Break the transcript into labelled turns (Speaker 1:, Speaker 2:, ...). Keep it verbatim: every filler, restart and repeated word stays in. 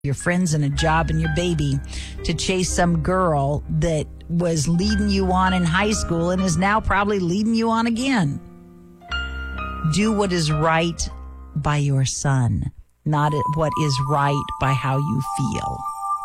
Speaker 1: your friends and a job and your baby to chase some girl that was leading you on in high school and is now probably leading you on again. Do what is right by your son, not what is right by how you feel.